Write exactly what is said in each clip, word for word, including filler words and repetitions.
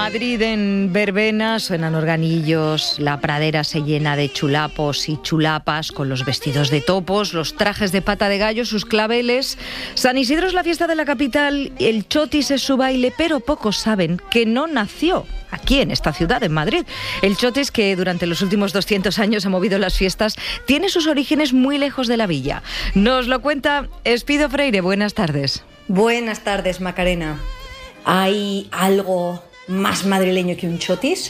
Madrid en verbena, suenan organillos, la pradera se llena de chulapos y chulapas con los vestidos de topos, los trajes de pata de gallo, sus claveles. San Isidro es la fiesta de la capital, el chotis es su baile, pero pocos saben que no nació aquí en esta ciudad, en Madrid. El chotis, que durante los últimos doscientos años ha movido las fiestas, tiene sus orígenes muy lejos de la villa. Nos lo cuenta Espido Freire. Buenas tardes. Buenas tardes, Macarena. ¿Hay algo más madrileño que un chotis?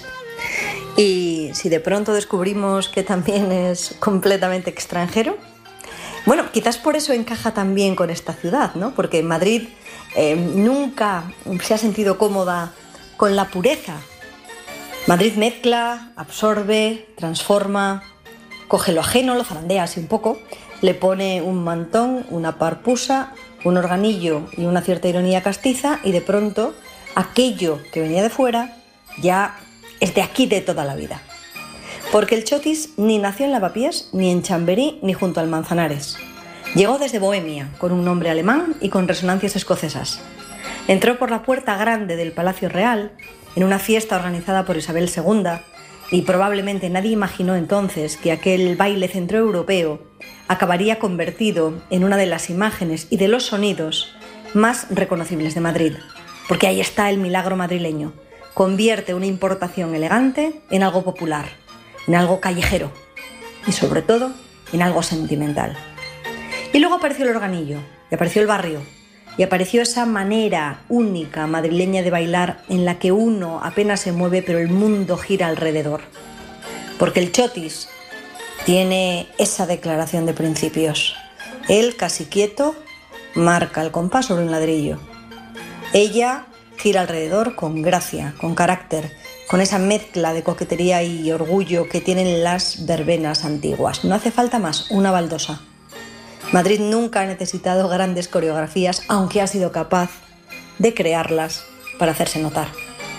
Y si de pronto descubrimos que también es completamente extranjero, bueno, quizás por eso encaja también con esta ciudad, ¿no? Porque Madrid eh, nunca se ha sentido cómoda con la pureza. Madrid mezcla, absorbe, transforma, coge lo ajeno, lo zarandea así un poco, le pone un mantón, una parpusa, un organillo y una cierta ironía castiza, y de pronto aquello que venía de fuera ya es de aquí de toda la vida. Porque el chotis ni nació en Lavapiés, ni en Chamberí, ni junto al Manzanares. Llegó desde Bohemia, con un nombre alemán y con resonancias escocesas. Entró por la puerta grande del Palacio Real, en una fiesta organizada por Isabel segunda, y probablemente nadie imaginó entonces que aquel baile centroeuropeo acabaría convertido en una de las imágenes y de los sonidos más reconocibles de Madrid. Porque ahí está el milagro madrileño. Convierte una importación elegante en algo popular, en algo callejero y sobre todo en algo sentimental. Y luego apareció el organillo, y apareció el barrio, y apareció esa manera única madrileña de bailar en la que uno apenas se mueve pero el mundo gira alrededor. Porque el chotis tiene esa declaración de principios. Él, casi quieto, marca el compás sobre un ladrillo. Ella gira alrededor con gracia, con carácter, con esa mezcla de coquetería y orgullo que tienen las verbenas antiguas. No hace falta más, una baldosa. Madrid nunca ha necesitado grandes coreografías, aunque ha sido capaz de crearlas para hacerse notar.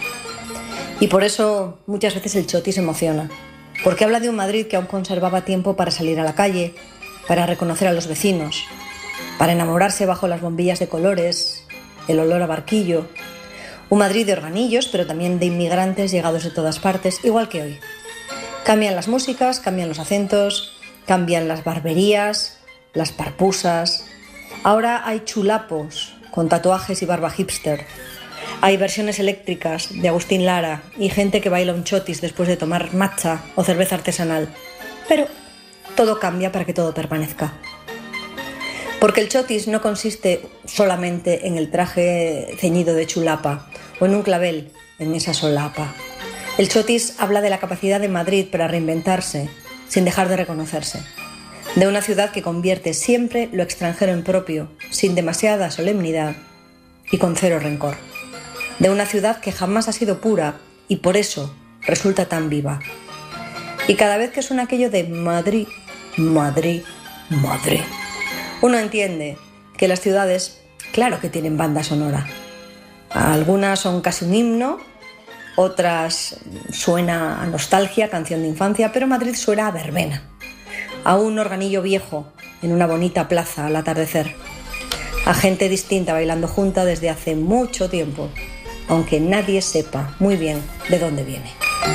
Y por eso muchas veces el chotis emociona, porque habla de un Madrid que aún conservaba tiempo para salir a la calle, para reconocer a los vecinos, para enamorarse bajo las bombillas de colores, el olor a barquillo. Un Madrid de organillos, pero también de inmigrantes llegados de todas partes, igual que hoy. Cambian las músicas, cambian los acentos, cambian las barberías, las parpusas. Ahora hay chulapos con tatuajes y barba hipster. Hay versiones eléctricas de Agustín Lara y gente que baila un chotis después de tomar matcha o cerveza artesanal. Pero todo cambia para que todo permanezca. Porque el chotis no consiste solamente en el traje ceñido de chulapa o en un clavel en esa solapa. El chotis habla de la capacidad de Madrid para reinventarse sin dejar de reconocerse. De una ciudad que convierte siempre lo extranjero en propio, sin demasiada solemnidad y con cero rencor. De una ciudad que jamás ha sido pura y por eso resulta tan viva. Y cada vez que suena aquello de Madrid, Madrid, Madrid, uno entiende que las ciudades, claro que tienen banda sonora. Algunas son casi un himno, otras suena a nostalgia, canción de infancia, pero Madrid suena a verbena, a un organillo viejo en una bonita plaza al atardecer, a gente distinta bailando junta desde hace mucho tiempo, aunque nadie sepa muy bien de dónde viene.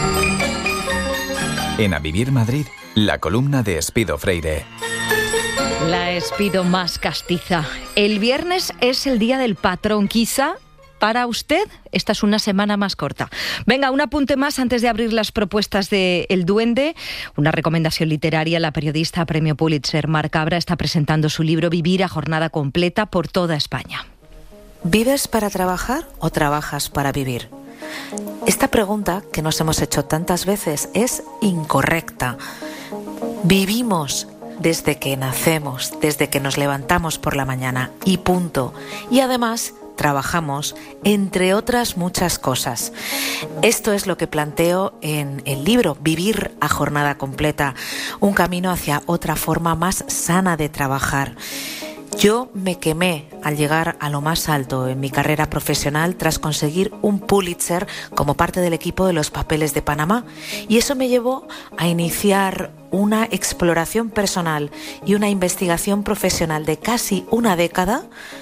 En A Vivir Madrid, la columna de Espido Freire. La Espido más castiza. El viernes es el día del patrón, quizá. Para usted, esta es una semana más corta. Venga, un apunte más antes de abrir las propuestas de El Duende. Una recomendación literaria. La periodista Premio Pulitzer Mar Cabra está presentando su libro Vivir a jornada completa por toda España. ¿Vives para trabajar o trabajas para vivir? Esta pregunta, que nos hemos hecho tantas veces, es incorrecta. Vivimos desde que nacemos, desde que nos levantamos por la mañana y punto. Y además trabajamos, entre otras muchas cosas. Esto es lo que planteo en el libro Vivir a jornada completa, un camino hacia otra forma más sana de trabajar. Yo me quemé al llegar a lo más alto en mi carrera profesional tras conseguir un Pulitzer como parte del equipo de Los Papeles de Panamá, y eso me llevó a iniciar una exploración personal y una investigación profesional de casi una década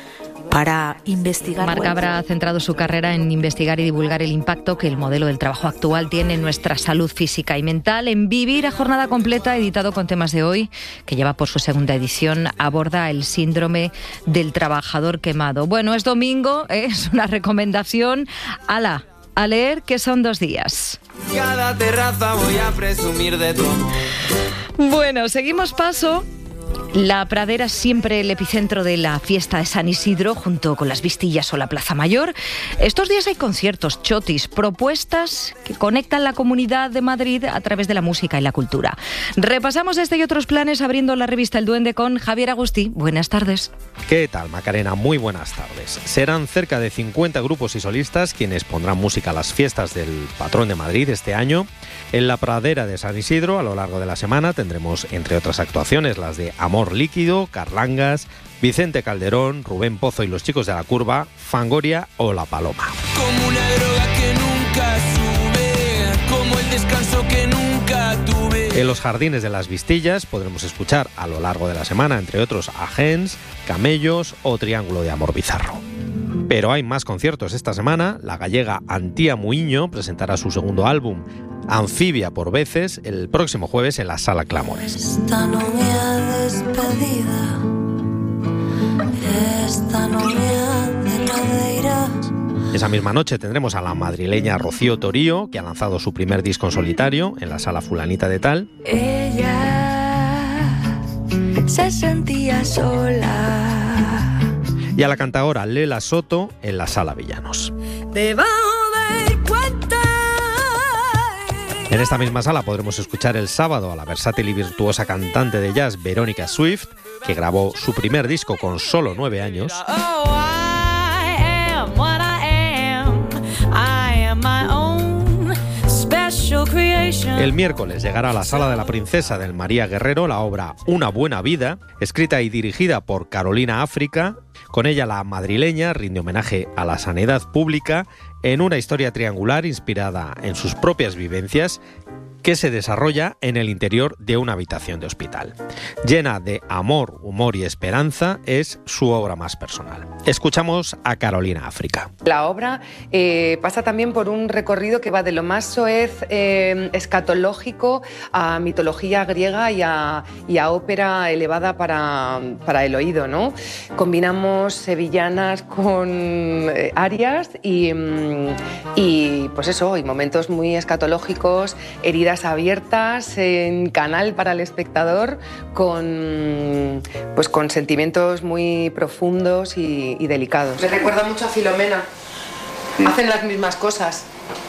para investigar. Marc Abra ha centrado su carrera en investigar y divulgar el impacto que el modelo del trabajo actual tiene en nuestra salud física y mental. En Vivir a jornada completa, editado con Temas de Hoy, que lleva por su segunda edición, aborda el síndrome del trabajador quemado. Bueno, es domingo, ¿eh? Es una recomendación. ¡Hala! A leer, que son dos días. Cada terraza voy a presumir de tu amor. Bueno, seguimos paso. La Pradera es siempre el epicentro de la fiesta de San Isidro, junto con las Vistillas o la Plaza Mayor. Estos días hay conciertos, chotis, propuestas que conectan la comunidad de Madrid a través de la música y la cultura. Repasamos este y otros planes abriendo la revista El Duende con Javier Agustí. Buenas tardes. ¿Qué tal, Macarena? Muy buenas tardes. Serán cerca de cincuenta grupos y solistas quienes pondrán música a las fiestas del patrón de Madrid este año. En la Pradera de San Isidro, a lo largo de la semana, tendremos, entre otras actuaciones, las de Amor Líquido, Carlangas, Vicente Calderón, Rubén Pozo y los Chicos de la Curva, Fangoria o La Paloma. Como una droga que nunca sube, como el descanso que nunca tuve. En los Jardines de las Vistillas podremos escuchar a lo largo de la semana, entre otros, a Gens, Camellos o Triángulo de Amor Bizarro. Pero hay más conciertos esta semana. La gallega Antía Muiño presentará su segundo álbum, Anfibia por veces, el próximo jueves en la Sala Clamores. Esta novia despedida, esta novia de laderas. Esa misma noche tendremos a la madrileña Rocío Torío, que ha lanzado su primer disco en solitario en la Sala Fulanita de Tal. Ella se sentía sola. Y a la cantaora Lela Soto en la Sala Villanos. Debajo del puente. En esta misma sala podremos escuchar el sábado a la versátil y virtuosa cantante de jazz Verónica Swift, que grabó su primer disco con solo nueve años. El miércoles llegará a la Sala de la Princesa del María Guerrero la obra Una buena vida, escrita y dirigida por Carolina África. Con ella la madrileña rinde homenaje a la sanidad pública en una historia triangular inspirada en sus propias vivencias, que se desarrolla en el interior de una habitación de hospital. Llena de amor, humor y esperanza, es su obra más personal. Escuchamos a Carolina África. La obra eh, pasa también por un recorrido que va de lo más soez eh, escatológico a mitología griega y a, y a ópera elevada para, para el oído, ¿no? Combinamos sevillanas con eh, arias y, y, pues eso, y momentos muy escatológicos, heridas abiertas en canal para el espectador, con, pues con sentimientos muy profundos y, y delicados. Me recuerda mucho a Filomena. Hacen las mismas cosas.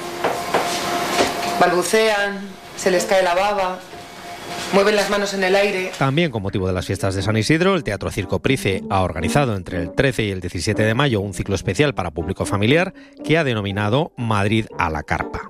Balbucean, se les cae la baba, mueven las manos en el aire. También con motivo de las fiestas de San Isidro, el Teatro Circo Price ha organizado entre el trece y el diecisiete de mayo un ciclo especial para público familiar que ha denominado Madrid a la carpa.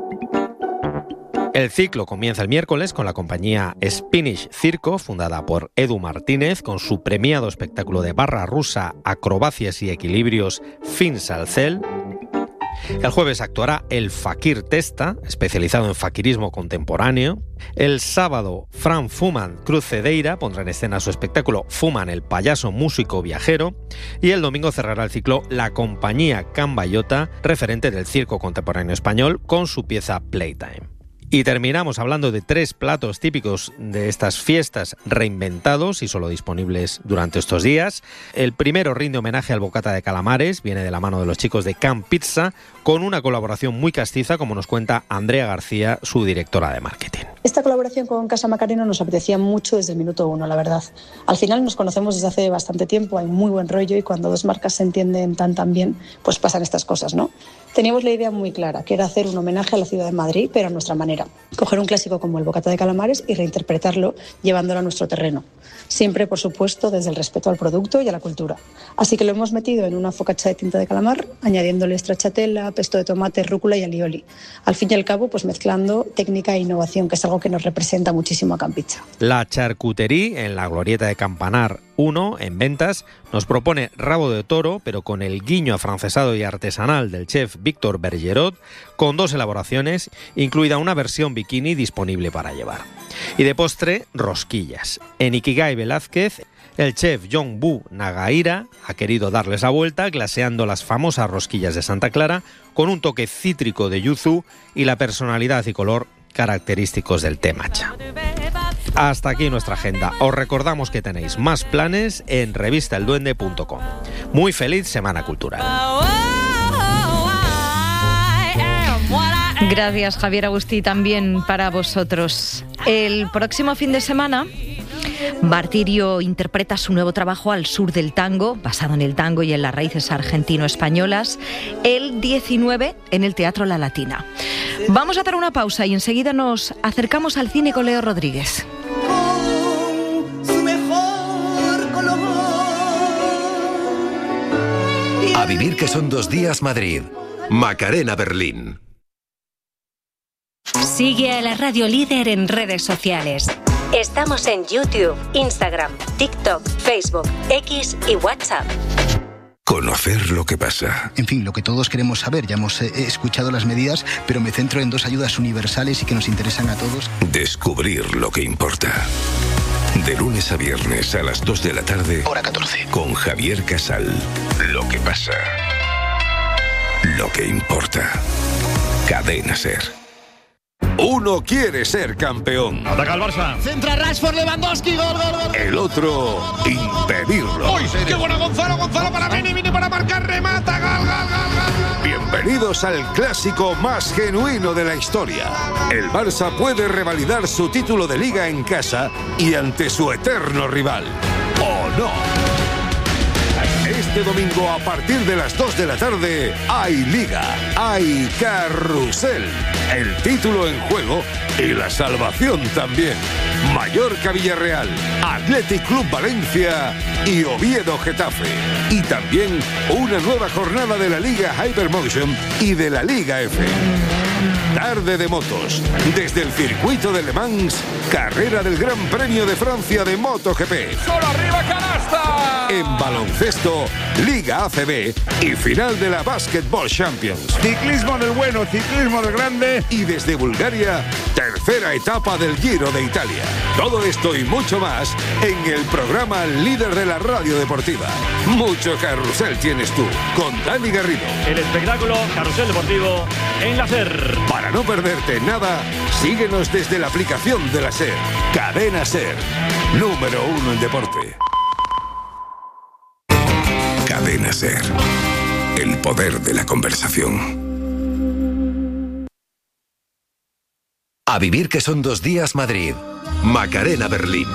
El ciclo comienza el miércoles con la compañía Spanish Circo, fundada por Edu Martínez, con su premiado espectáculo de barra rusa, acrobacias y equilibrios Fin Salcel. El jueves actuará el Fakir Testa, especializado en fakirismo contemporáneo. El sábado, Fran Fuman Cruz Cedeira pondrá en escena su espectáculo Fuman, el payaso músico viajero. Y el domingo cerrará el ciclo la compañía Cambayota, referente del circo contemporáneo español, con su pieza Playtime. Y terminamos hablando de tres platos típicos de estas fiestas reinventados y solo disponibles durante estos días. El primero rinde homenaje al bocata de calamares, viene de la mano de los chicos de Camp Pizza, con una colaboración muy castiza, como nos cuenta Andrea García, su directora de marketing. Esta colaboración con Casa Macarena nos apetecía mucho desde el minuto uno, la verdad. Al final nos conocemos desde hace bastante tiempo, hay muy buen rollo y cuando dos marcas se entienden tan tan bien, pues pasan estas cosas, ¿no? Teníamos la idea muy clara, que era hacer un homenaje a la ciudad de Madrid, pero a nuestra manera. Coger un clásico como el bocata de calamares y reinterpretarlo llevándolo a nuestro terreno. Siempre, por supuesto, desde el respeto al producto y a la cultura. Así que lo hemos metido en una focaccia de tinta de calamar, añadiéndole stracciatella, pesto de tomate, rúcula y alioli. Al fin y al cabo, pues mezclando técnica e innovación, que es algo que nos representa muchísimo a Camp Pizza. La Charcuterie, en la glorieta de Campanar uno, en ventas, nos propone rabo de toro, pero con el guiño afrancesado y artesanal del chef Víctor Bergerot, con dos elaboraciones, incluida una versión bikini disponible para llevar. Y de postre, rosquillas. En Ikigai Velázquez, El chef Jong-bu Nagaira ha querido darles la vuelta glaseando las famosas rosquillas de Santa Clara con un toque cítrico de yuzu y la personalidad y color característicos del té matcha. Hasta aquí nuestra agenda. Os recordamos que tenéis más planes en revista el duende punto com. Muy feliz Semana Cultural. Gracias, Javier Agustí, también para vosotros. El próximo fin de semana, Martirio interpreta su nuevo trabajo Al sur del tango, basado en el tango y en las raíces argentino-españolas, el diecinueve en el Teatro La Latina. Vamos a hacer una pausa y enseguida nos acercamos al cine con Leo Rodríguez. A vivir que son dos días Madrid. Macarena Berlín. Sigue a la Radio Líder en redes sociales. Estamos en YouTube, Instagram, TikTok, Facebook, X y WhatsApp. Conocer lo que pasa. En fin, lo que todos queremos saber. Ya hemos eh, escuchado las medidas, pero me centro en dos ayudas universales y que nos interesan a todos. Descubrir lo que importa. De lunes a viernes a las dos de la tarde. Hora catorce. Con Javier Casal. Lo que pasa. Lo que importa. Cadena SER. Uno quiere ser campeón. Ataca el Barça. Centra Rashford, Lewandowski, gol, gol, gol. El otro, impedirlo. ¡Uy! ¡Qué bueno Gonzalo! Gonzalo para Vini, Vini para marcar, remata, gol, gol, gol, gol. Bienvenidos al clásico más genuino de la historia. El Barça puede revalidar su título de Liga en casa y ante su eterno rival. ¿O no? Este domingo a partir de las dos de la tarde hay Liga, hay Carrusel, el título en juego y la salvación también. Mallorca Villarreal, Athletic Club Valencia y Oviedo Getafe. Y también una nueva jornada de la Liga Hypermotion y de la Liga F. Tarde de motos, desde el circuito de Le Mans, carrera del Gran Premio de Francia de MotoGP. ¡Solo arriba, canasta! En baloncesto, Liga A C B y final de la Basketball Champions. Ciclismo del bueno, ciclismo del grande. Y desde Bulgaria, tercera etapa del Giro de Italia. Todo esto y mucho más en el programa líder de la radio deportiva. Mucho carrusel tienes tú, con Dani Garrido. El espectáculo Carrusel Deportivo en la SER. Para no perderte nada, síguenos desde la aplicación de la SER. Cadena SER, número uno en deporte. Cadena SER, el poder de la conversación. A vivir que son dos días Madrid. Macarena Berlín.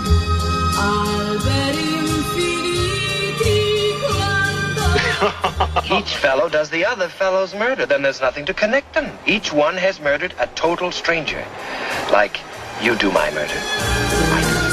Each fellow does the other fellow's murder, then there's nothing to connect them. Each one has murdered a total stranger. Like, you do my murder. I do.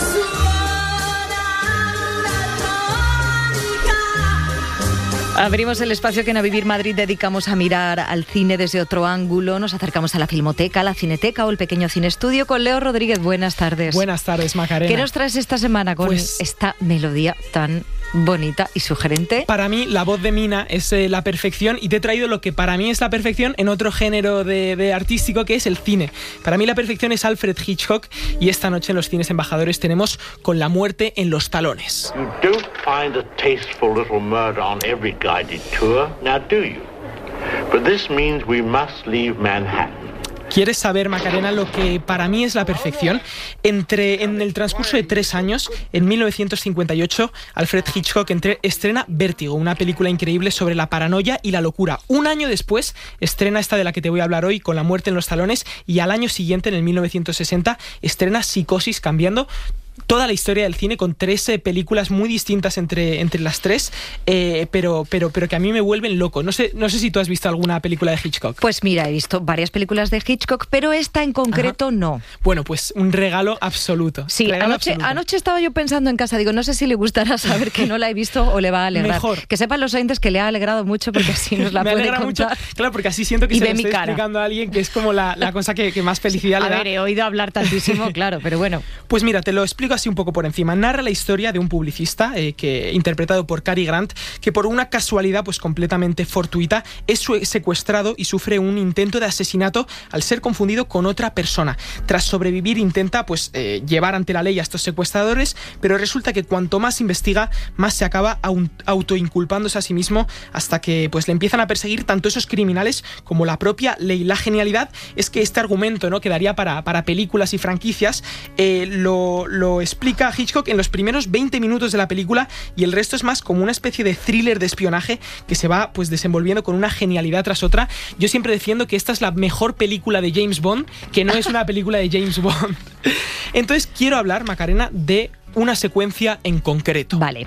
Abrimos el espacio que en A Vivir Madrid dedicamos a mirar al cine desde otro ángulo. Nos acercamos a la Filmoteca, la Cineteca o el pequeño Cine Estudio con Leo Rodríguez. Buenas tardes. Buenas tardes, Macarena. ¿Qué nos traes esta semana con pues, esta melodía tan bonita y sugerente? Para mí la voz de Mina es eh, la perfección, y te he traído lo que para mí es la perfección en otro género de, de artístico, que es el cine. Para mí la perfección es Alfred Hitchcock, y esta noche en los cines embajadores tenemos Con la muerte en los talones. You don't find a tasteful little murder on every guided tour, now do you? But this means we must leave Manhattan. ¿Quieres saber, Macarena, lo que para mí es la perfección? Entre, en el transcurso de tres años, en mil novecientos cincuenta y ocho, Alfred Hitchcock entre, estrena Vértigo, una película increíble sobre la paranoia y la locura. Un año después, estrena esta de la que te voy a hablar hoy, Con la muerte en los talones, y al año siguiente, en el mil novecientos sesenta, estrena Psicosis, cambiando toda la historia del cine, con tres eh, películas muy distintas entre, entre las tres, eh, pero, pero, pero que a mí me vuelven loco. No sé, no sé si tú has visto alguna película de Hitchcock. Pues mira, he visto varias películas de Hitchcock, pero esta en concreto Ajá. no. Bueno, pues un regalo absoluto. Sí, regalo anoche, absoluto. anoche estaba yo pensando en casa, digo, no sé si le gustará saber que no la he visto o le va a alegrar. Mejor. Que sepan los oyentes que le ha alegrado mucho, porque así nos la me puede alegra contar. Mucho, claro, porque así siento que y se ve lo mi estoy cara. explicando a alguien, que es como la, la cosa que, que más felicidad a le da. A ver, he oído hablar tantísimo, claro, pero bueno. Pues mira, te lo explico explico así un poco por encima. Narra la historia de un publicista eh, que interpretado por Cary Grant, que por una casualidad pues completamente fortuita es secuestrado y sufre un intento de asesinato al ser confundido con otra persona. Tras sobrevivir intenta pues eh, llevar ante la ley a estos secuestradores, pero resulta que cuanto más investiga, más se acaba autoinculpándose a sí mismo, hasta que pues le empiezan a perseguir tanto esos criminales como la propia ley. La genialidad es que este argumento, ¿no?, quedaría para, para películas y franquicias, eh, lo, lo explica Hitchcock en los primeros veinte minutos de la película, y el resto es más como una especie de thriller de espionaje que se va pues desenvolviendo con una genialidad tras otra. Yo siempre defiendo que esta es la mejor película de James Bond, que no es una película de James Bond. Entonces quiero hablar, Macarena, de una secuencia en concreto. Vale.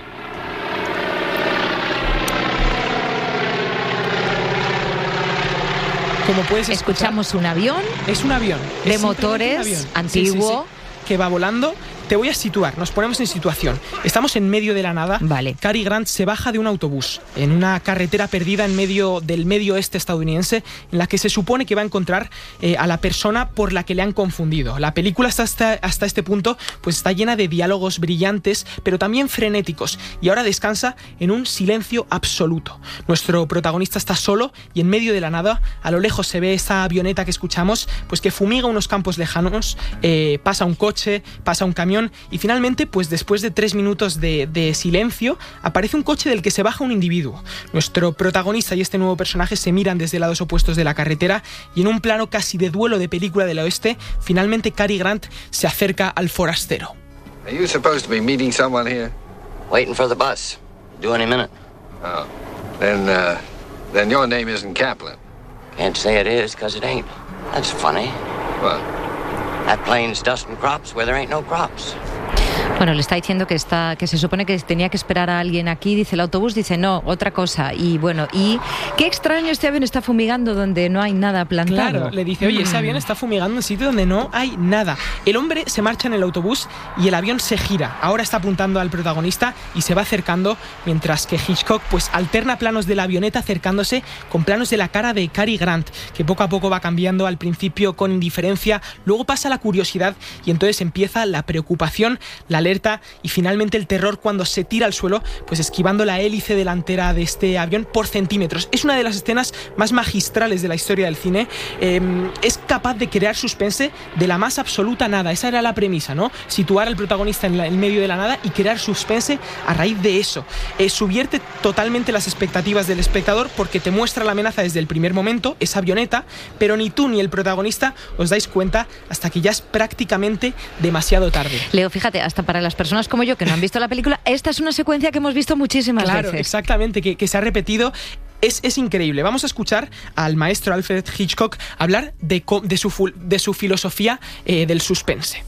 Como puedes escuchar, escuchamos un avión. Es un avión. De es motores, un avión. antiguo. Sí, sí, sí, que va volando. Te voy a situar, nos ponemos en situación. Estamos en medio de la nada. Vale. Cary Grant se baja de un autobús en una carretera perdida en medio del medio oeste estadounidense, en la que se supone que va a encontrar eh, a la persona por la que le han confundido. La película hasta, hasta, hasta este punto pues está llena de diálogos brillantes, pero también frenéticos, y ahora descansa en un silencio absoluto. Nuestro protagonista está solo y en medio de la nada. A lo lejos se ve esa avioneta que escuchamos, pues que fumiga unos campos lejanos, eh, pasa un coche, pasa un camión, y finalmente, pues después de tres minutos de, de silencio, aparece un coche del que se baja un individuo. Nuestro protagonista y este nuevo personaje se miran desde lados opuestos de la carretera, y en un plano casi de duelo de película del oeste, finalmente Cary Grant se acerca al forastero. Are you supposed to be meeting someone here? Waiting for the bus. Due any minute. Oh. Then, uh, then your name isn't Kaplan. Can't say it is, because it ain't. That's funny. What? That plane's dusting crops where there ain't no crops. Bueno, le está diciendo que está, que se supone que tenía que esperar a alguien aquí. Dice el autobús, dice no, otra cosa. Y bueno, y qué extraño, este avión está fumigando donde no hay nada plantado. Claro, le dice, oye, ese avión está fumigando en un sitio donde no hay nada. El hombre se marcha en el autobús y el avión se gira. Ahora está apuntando al protagonista y se va acercando, mientras que Hitchcock pues alterna planos de la avioneta acercándose con planos de la cara de Cary Grant, que poco a poco va cambiando, al principio con indiferencia, luego pasa la curiosidad y entonces empieza la preocupación, la alerta y finalmente el terror cuando se tira al suelo, pues esquivando la hélice delantera de este avión por centímetros. Es una de las escenas más magistrales de la historia del cine. Eh, es capaz de crear suspense de la más absoluta nada. Esa era la premisa, ¿no? Situar al protagonista en, la, en medio de la nada y crear suspense a raíz de eso. Eh, subvierte totalmente las expectativas del espectador porque te muestra la amenaza desde el primer momento, esa avioneta, pero ni tú ni el protagonista os dais cuenta hasta que ya es prácticamente demasiado tarde. Leo, fíjate, hasta para las personas como yo que no han visto la película, esta es una secuencia que hemos visto muchísimas claro, veces. Exactamente, que, que se ha repetido. Es, es increíble. Vamos a escuchar al maestro Alfred Hitchcock hablar de, de, su, de su filosofía eh, del suspense.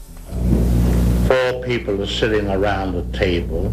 Four people are sitting around a table.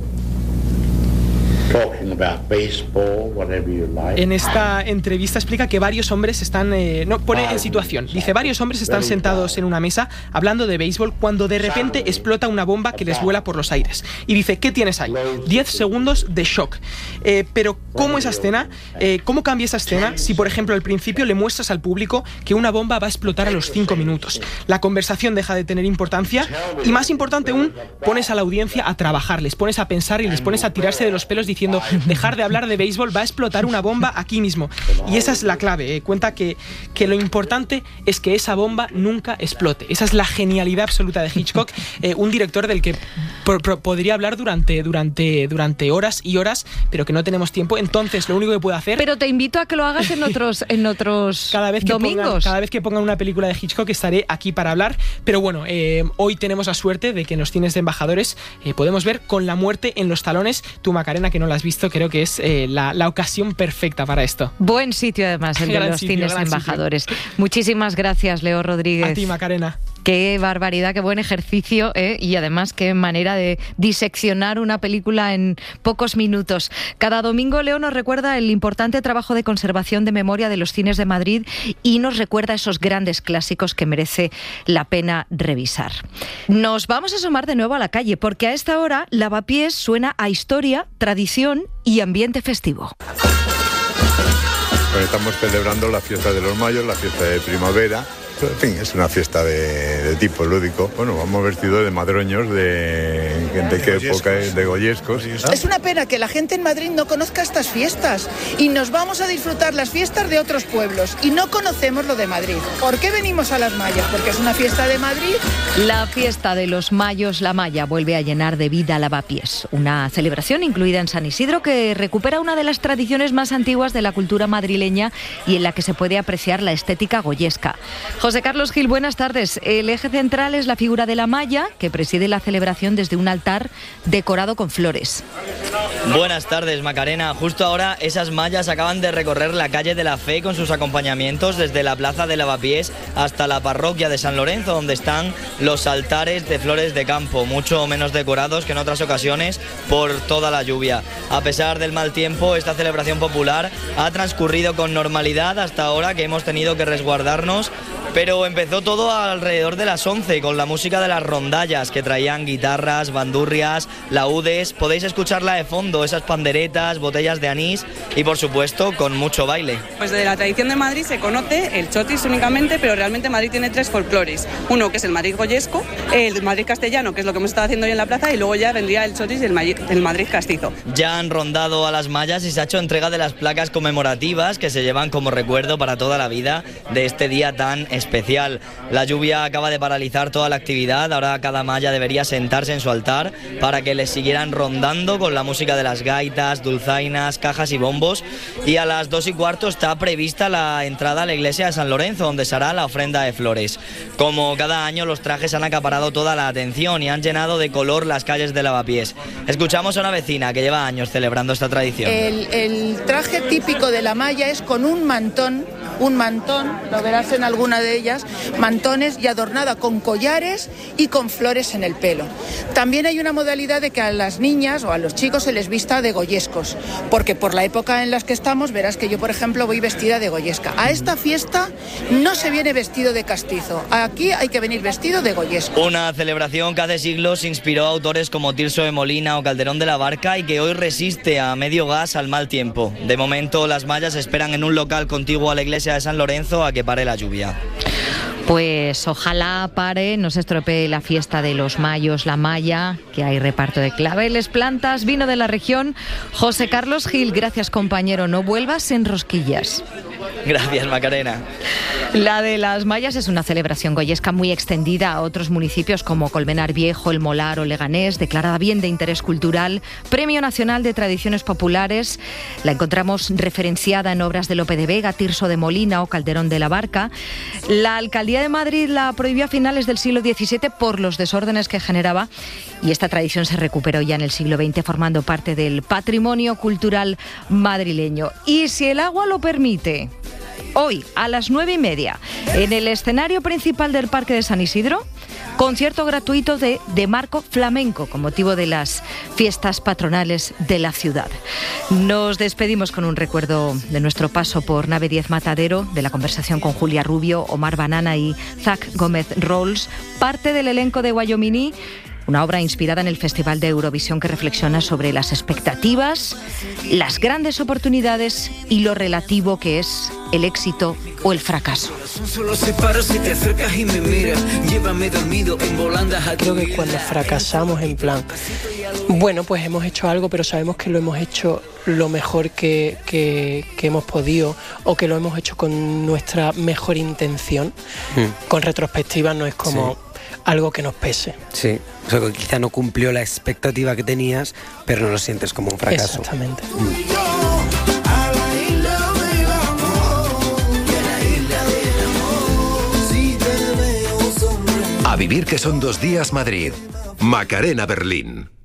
Talking about baseball, whatever you like. En esta entrevista explica que varios hombres están... Eh, no, pone en situación. Dice, varios hombres están sentados en una mesa hablando de béisbol cuando de repente explota una bomba que les vuela por los aires. Y dice, ¿qué tienes ahí? Diez segundos de shock. Eh, pero, ¿cómo esa escena? Eh, ¿Cómo cambia esa escena si, por ejemplo, al principio le muestras al público que una bomba va a explotar a los cinco minutos? La conversación deja de tener importancia y, más importante aún, pones a la audiencia a trabajar, les pones a pensar y les pones a tirarse de los pelos diciendo diciendo dejar de hablar de béisbol, va a explotar una bomba aquí mismo. Y esa es la clave, eh. cuenta que, que lo importante es que esa bomba nunca explote. Esa es la genialidad absoluta de Hitchcock, eh, un director del que por, por, podría hablar durante, durante, durante horas y horas, pero que no tenemos tiempo. Entonces lo único que puedo hacer... Pero te invito a que lo hagas en otros, en otros cada vez que domingos. Pongan, cada vez que pongan una película de Hitchcock estaré aquí para hablar. Pero bueno, eh, hoy tenemos la suerte de que en los cines de Embajadores eh, podemos ver Con la muerte en los talones. Tú, Macarena, que no la has visto, creo que es eh, la, la ocasión perfecta para esto. Buen sitio, además, el de los sitio, cines de Embajadores. Sitio. Muchísimas gracias, Leo Rodríguez. A ti, Macarena. Qué barbaridad, qué buen ejercicio, ¿eh? Y además qué manera de diseccionar una película en pocos minutos. Cada domingo Leo nos recuerda el importante trabajo de conservación de memoria de los cines de Madrid y nos recuerda esos grandes clásicos que merece la pena revisar. Nos vamos a asomar de nuevo a la calle porque a esta hora Lavapiés suena a historia, tradición y ambiente festivo. Pues estamos celebrando la fiesta de los mayos, la fiesta de primavera. En fin, es una fiesta de, de tipo lúdico. Bueno, vamos vestidos de madroños, de, de qué época es, de goyescos. Es una pena que la gente en Madrid no conozca estas fiestas y nos vamos a disfrutar las fiestas de otros pueblos y no conocemos lo de Madrid. ¿Por qué venimos a las Mayas? Porque es una fiesta de Madrid. La fiesta de los Mayos, la Maya, vuelve a llenar de vida Lavapiés, una celebración incluida en San Isidro que recupera una de las tradiciones más antiguas de la cultura madrileña y en la que se puede apreciar la estética goyesca. José Carlos Gil, buenas tardes. El eje central es la figura de la Maya, que preside la celebración desde un altar decorado con flores. Buenas tardes, Macarena. Justo ahora esas Mayas acaban de recorrer la calle de la Fe con sus acompañamientos desde la plaza de Lavapiés hasta la parroquia de San Lorenzo, donde están los altares de flores de campo, mucho menos decorados que en otras ocasiones por toda la lluvia. A pesar del mal tiempo, esta celebración popular ha transcurrido con normalidad hasta ahora, que hemos tenido que resguardarnos, pero empezó todo alrededor de las once con la música de las rondallas, que traían guitarras, bandurrias, laúdes. Podéis escucharla de fondo, esas panderetas, botellas de anís y por supuesto con mucho baile. Pues de la tradición de Madrid se conoce el chotis únicamente, pero realmente Madrid tiene tres folclores. Uno que es el Madrid goyesco, el Madrid castellano, que es lo que hemos estado haciendo hoy en la plaza, y luego ya vendría el chotis y el, el Madrid castizo. Ya han rondado a las Mayas y se ha hecho entrega de las placas conmemorativas que se llevan como recuerdo para toda la vida de este día tan especial. La lluvia acaba de paralizar toda la actividad, ahora cada Maya debería sentarse en su altar para que les siguieran rondando con la música de las gaitas, dulzainas, cajas y bombos, y a las dos y cuarto está prevista la entrada a la iglesia de San Lorenzo, donde se hará la ofrenda de flores. Como cada año, los trajes han acaparado toda la atención y han llenado de color las calles de Lavapiés. Escuchamos a una vecina que lleva años celebrando esta tradición. El, el traje típico de la Maya es con un mantón, un mantón, lo verás en alguna de ellas, mantones, y adornada con collares y con flores en el pelo. También hay una modalidad de que a las niñas o a los chicos se les vista de goyescos, porque por la época en la que estamos verás que yo, por ejemplo, voy vestida de goyesca. A esta fiesta no se viene vestido de castizo, aquí hay que venir vestido de goyesco. Una celebración que hace siglos inspiró a autores como Tirso de Molina o Calderón de la Barca y que hoy resiste a medio gas al mal tiempo. De momento, las Mayas esperan en un local contiguo a la iglesia de San Lorenzo a que pare la lluvia. Pues ojalá pare, no se estropee la fiesta de los Mayos, la Maya, que hay reparto de claveles, plantas, vino de la región. José Carlos Gil, gracias compañero, no vuelvas en rosquillas. Gracias, Macarena. La de las Mayas es una celebración goyesca muy extendida a otros municipios como Colmenar Viejo, El Molar o Leganés, declarada bien de interés cultural, Premio Nacional de Tradiciones Populares. La encontramos referenciada en obras de Lope de Vega, Tirso de Molina o Calderón de la Barca. La Alcaldía de Madrid la prohibió a finales del siglo diecisiete por los desórdenes que generaba, y esta tradición se recuperó ya en el siglo veinte formando parte del patrimonio cultural madrileño. Y si el agua lo permite, hoy a las nueve y media, en el escenario principal del Parque de San Isidro, concierto gratuito de, de Marco Flamenco con motivo de las fiestas patronales de la ciudad. Nos despedimos con un recuerdo de nuestro paso por Nave diez Matadero, de la conversación con Julia Rubio, Omar Banana y Zach Gómez Rolls, parte del elenco de Guayominí, una obra inspirada en el Festival de Eurovisión que reflexiona sobre las expectativas, las grandes oportunidades y lo relativo que es el éxito o el fracaso. Creo que cuando fracasamos en plan, bueno, pues hemos hecho algo, pero sabemos que lo hemos hecho lo mejor que, que, que hemos podido, o que lo hemos hecho con nuestra mejor intención, mm. con retrospectiva no es como... Sí. Algo que nos pese. Sí, o sea, que quizá no cumplió la expectativa que tenías, pero no lo sientes como un fracaso. Exactamente. Mm. A vivir que son dos días Madrid. Macarena Berlín.